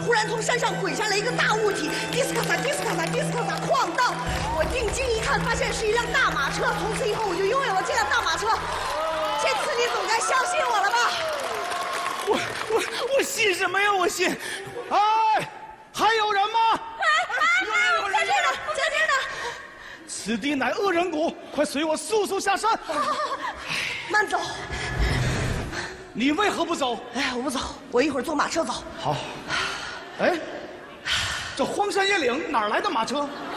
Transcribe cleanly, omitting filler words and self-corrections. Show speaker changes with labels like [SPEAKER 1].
[SPEAKER 1] 忽然从山上滚下来一个大物体，迪斯卡萨迪斯卡萨迪斯卡萨晃荡。我定睛一看，发现是一辆大马车。从此以后，我就拥有了这辆大马车。这次你总该相信我了吧？
[SPEAKER 2] 我信什么呀？我信。哎，还有人吗？
[SPEAKER 1] 在这呢，在这呢。
[SPEAKER 2] 此地乃恶人谷，快随我速速下山。
[SPEAKER 1] 慢走。
[SPEAKER 2] 你为何不走？
[SPEAKER 1] 哎，我不走，我一会儿坐马车走。
[SPEAKER 2] 好。哎，这荒山野岭哪来的马车？